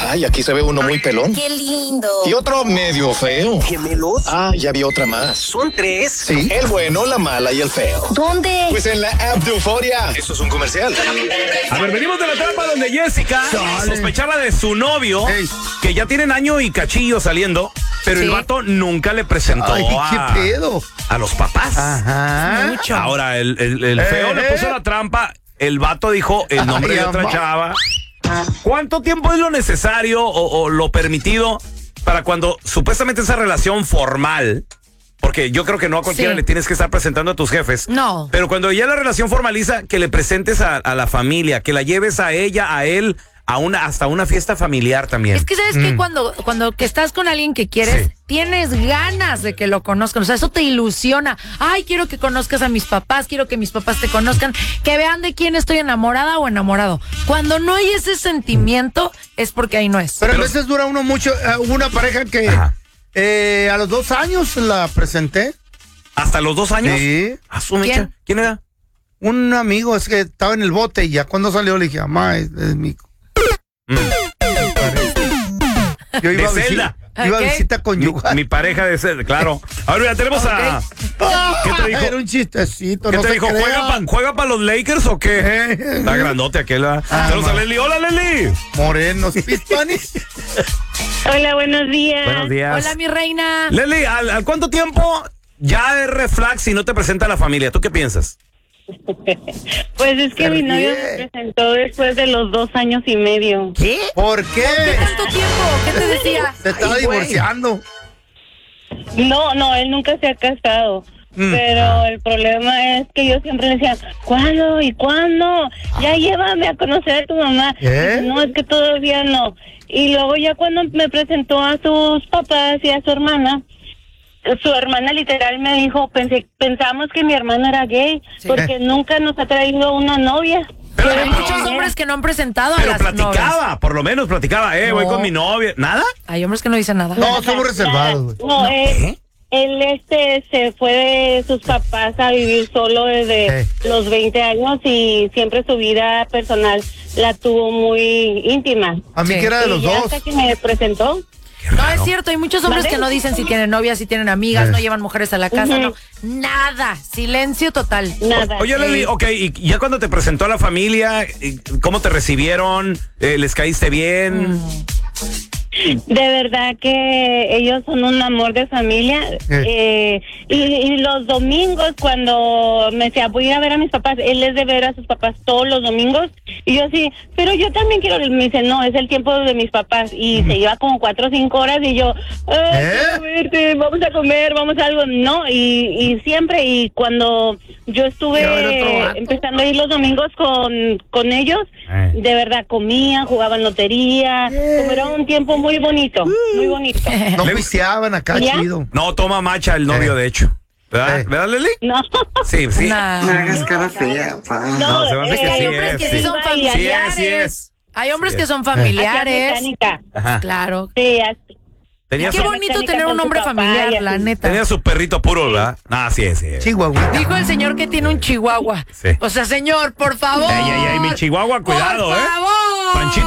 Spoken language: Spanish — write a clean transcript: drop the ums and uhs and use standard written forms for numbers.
Ay, aquí se ve uno muy pelón. ¡Qué lindo! Y otro medio feo. ¿Gemelos? Ah, ya vi otra más. ¿Son 3? Sí, el bueno, la mala y el feo. ¿Dónde? Pues en la app de Euforia. Esto es un comercial. A ver, venimos de la trampa donde Jessica sospechaba de su novio, que ya tienen año y cachillo saliendo, pero el vato nunca le presentó ¿qué pedo? a los papás. Ajá. Ahora, el feo le puso la trampa, el vato dijo el nombre de otra chava. ¿Cuánto tiempo es lo necesario o lo permitido para cuando supuestamente esa relación formal? Porque yo creo que no a cualquiera le tienes que estar presentando a tus jefes. No. Pero cuando ya la relación formaliza, que le presentes a la familia, que la lleves a ella, a él, hasta una fiesta familiar también. Es que sabes que cuando que estás con alguien que quieres, tienes ganas de que lo conozcan. O sea, eso te ilusiona. Ay, quiero que conozcas a mis papás, quiero que mis papás te conozcan, que vean de quién estoy enamorada o enamorado. Cuando no hay ese sentimiento, es porque ahí no es. Pero a veces dura uno mucho. Hubo una pareja que a los 2 años la presenté. ¿Hasta los 2 años? Sí. ¿Quién era? Un amigo, es que estaba en el bote y ya cuando salió le dije, mamá, es mi hijo. Yo iba a visita conyugal. Mi pareja de ser, claro. Ahora ya tenemos a... ¿Qué te dijo? Era un chistecito. ¿Qué te dijo? ¿Juega para los Lakers o qué? Está grandote aquel. Saludos a Leslie. Hola, Leslie. Morenos, hispanis. Hola, buenos días. Buenos días. Hola, mi reina. Leslie, ¿al cuánto tiempo ya es red flag si no te presenta a la familia? ¿Tú qué piensas? Pues es que mi novio me presentó después de los 2 años y medio. ¿Qué? ¿Por qué? ¿Por qué tanto tiempo? ¿Qué te decía? Se estaba divorciando. No, él nunca se ha casado. Pero el problema es que yo siempre le decía, ¿cuándo? ¿Y cuándo? Ya llévame a conocer a tu mamá. Dice, no, es que todavía no. Y luego ya cuando me presentó a sus papás y a su hermana literal me dijo, pensamos que mi hermano era gay, porque nunca nos ha traído una novia. Pero hay muchos hombres que no han presentado a las novias. Por lo menos platicaba, voy con mi novia. ¿Nada? Hay hombres que no dicen nada. No, somos reservados. No, él se fue de sus papás a vivir solo desde los 20 años y siempre su vida personal la tuvo muy íntima. A mí que era de los dos. Hasta que me presentó. No, es cierto, hay muchos hombres que no dicen si tienen novias, si tienen amigas, no llevan mujeres a la casa, no. Nada, silencio total. Nada. Oye, Leslie, y ya cuando te presentó a la familia, ¿cómo te recibieron? ¿Les caíste bien? De verdad que ellos son un amor de familia. Y los domingos cuando me decía, voy a ir a ver a mis papás, él es de ver a sus papás todos los domingos. Y yo así, pero yo también quiero. Me dice, no, es el tiempo de mis papás. Y se lleva como 4 o 5 horas y yo, quiero verte, vamos a comer, vamos a algo. No, y siempre, y cuando yo estuve empezando a ir los domingos con ellos, de verdad comían, jugaban lotería, como era un tiempo muy bonito, muy bonito. No viciaban acá, chido. No, toma macha el novio, de hecho. ¿Verdad, ¿verdad, Leslie? No. Sí. No hagas cara fea, pa. No, se me hace que hay sí hombres es. que sí son familiares. Sí es. Hay hombres que son familiares. Ajá. Claro. Sí, así. Qué bonito tener un hombre familiar, la neta. Tenía su perrito puro, ¿verdad? Sí. Chihuahua. Dijo el señor que tiene un chihuahua. Sí. O sea, señor, por favor. Ey, mi chihuahua, cuidado, por favor. Panchito.